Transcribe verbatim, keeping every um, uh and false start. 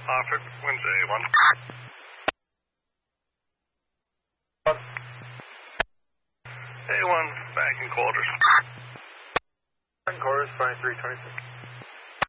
Hartford, Wednesday, A one. A one, back in quarters. Back in quarters, five three twenty-six.